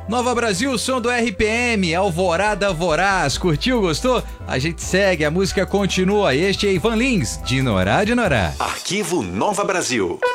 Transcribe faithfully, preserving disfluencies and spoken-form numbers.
Nova Brasil, som do R P M, Alvorada Voraz. Curtiu, gostou? A gente segue, a música continua. Este é Ivan Lins, de Norá de Norá. Arquivo Nova Brasil.